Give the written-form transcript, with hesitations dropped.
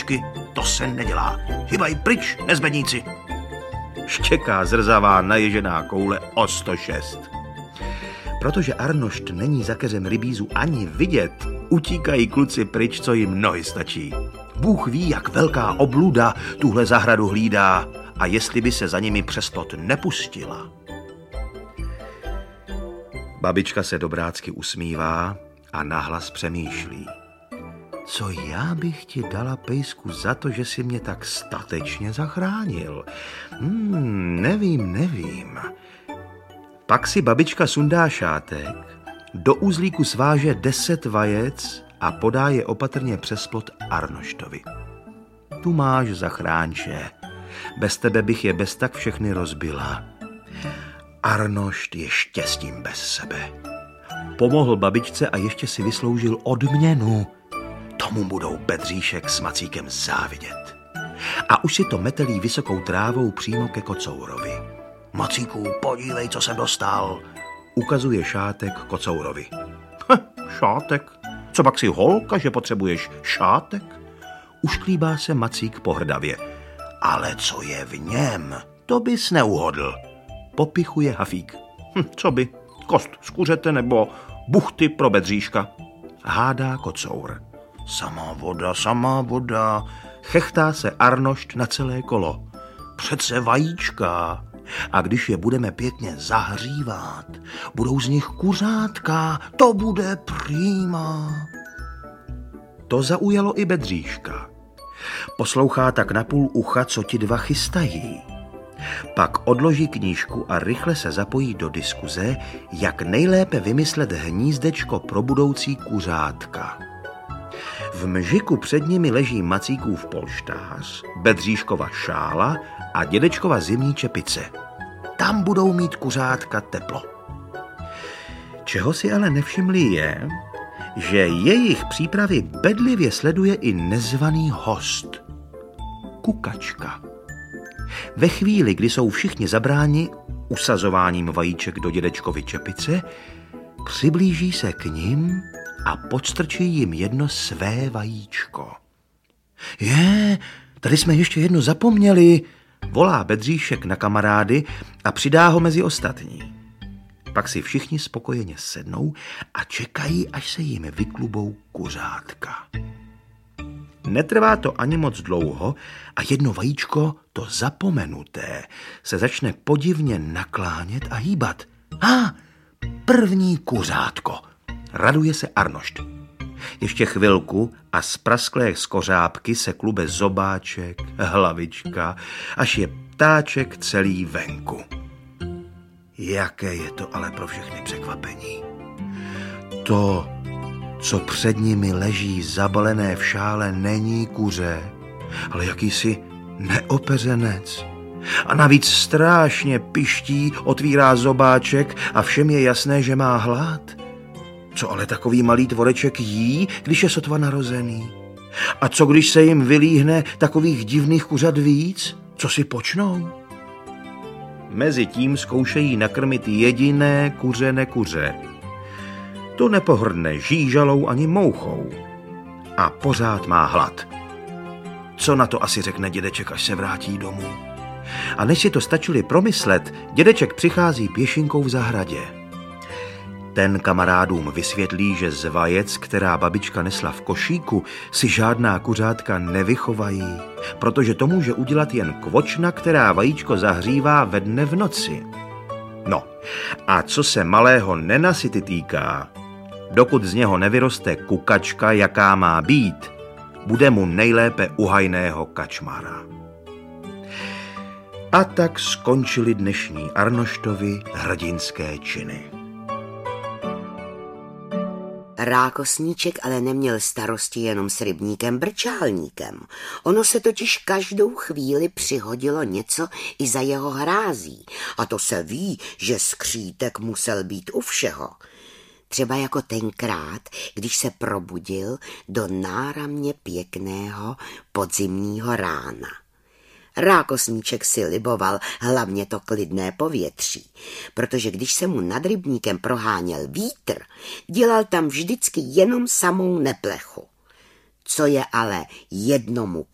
babičky, to se nedělá. Hybaj pryč, nezbedníci. Štěká zrzavá naježená koule o 106. Protože Arnošt není za keřem rybízu ani vidět, utíkají kluci pryč, co jim nohy stačí. Bůh ví, jak velká obluda tuhle zahradu hlídá a jestli by se za nimi přes plot nepustila. Babička se dobrácky usmívá a nahlas přemýšlí. Co já bych ti dala, pejsku, za to, že jsi mě tak statečně zachránil? Nevím. Pak si babička sundá šátek, do uzlíku sváže 10 vajec a podá je opatrně přes plot Arnoštovi. Tu máš, zachránče. Bez tebe bych je bez tak všechny rozbila. Arnošt je štěstím bez sebe. Pomohl babičce a ještě si vysloužil odměnu. Tomu budou Bedříšek s Macíkem závidět. A už si to metelí vysokou trávou přímo ke Kocourovi. Macíku, podívej, co jsem dostal. Ukazuje šátek Kocourovi. Šátek? Co pak si holka, že potřebuješ šátek? Ušklíbá se Macík pohrdavě. Ale co je v něm, to bys neuhodl. Popichuje Hafík. Co by? Kost z kuřete nebo buchty pro Bedříška? Hádá Kocour. Sama voda. Chechtá se Arnošt na celé kolo. Přece vajíčka. A když je budeme pěkně zahřívat, budou z nich kuřátka, to bude prýma. To zaujalo i Bedříška. Poslouchá tak napůl ucha, co ti dva chystají. Pak odloží knížku a rychle se zapojí do diskuze, jak nejlépe vymyslet hnízdečko pro budoucí kuřátka. V mžiku před nimi leží Macíkův polštář, Bedříškova šála a dědečkova zimní čepice. Tam budou mít kuřátka teplo. Čeho si ale nevšimli je, že jejich přípravy bedlivě sleduje i nezvaný host. Kukačka. Ve chvíli, kdy jsou všichni zabráni usazováním vajíček do dědečkovy čepice, přiblíží se k nim a podstrčí jim jedno své vajíčko. Tady jsme ještě jedno zapomněli, volá Bedříšek na kamarády a přidá ho mezi ostatní. Pak si všichni spokojeně sednou a čekají, až se jim vyklubou kuřátka. Netrvá to ani moc dlouho a jedno vajíčko, to zapomenuté, se začne podivně naklánět a hýbat. První kuřátko, raduje se Arnošt. Ještě chvilku a z prasklé skořápky se klube zobáček, hlavička, až je ptáček celý venku. Jaké je to ale pro všechny překvapení. To, co před nimi leží zabalené v šále, není kuře, ale jakýsi neopeřenec. A navíc strašně piští, otvírá zobáček a všem je jasné, že má hlad. Co ale takový malý tvoreček jí, když je sotva narozený? A co když se jim vylíhne takových divných kuřat víc? Co si počnou? Mezitím zkoušejí nakrmit jediné kuřené kuře. To nepohrdne žížalou ani mouchou. A pořád má hlad. Co na to asi řekne dědeček, až se vrátí domů? A než si to stačili promyslet, dědeček přichází pěšinkou v zahradě. Ten kamarádům vysvětlí, že z vajec, která babička nesla v košíku, si žádná kuřátka nevychovají, protože to může udělat jen kvočna, která vajíčko zahřívá ve dne v noci. No, a co se malého nenasyty týká, dokud z něho nevyroste kukačka, jaká má být, bude mu nejlépe u hajného kačmára. A tak skončily dnešní Arnoštovy hrdinské činy. Rákosníček ale neměl starosti jenom s rybníkem Brčálníkem. Ono se totiž každou chvíli přihodilo něco i za jeho hrází. A to se ví, že skřítek musel být u všeho. Třeba jako tenkrát, když se probudil do náramně pěkného podzimního rána. Rákosníček si liboval hlavně to klidné povětří, protože když se mu nad rybníkem proháněl vítr, dělal tam vždycky jenom samou neplechu. Co je ale jednomu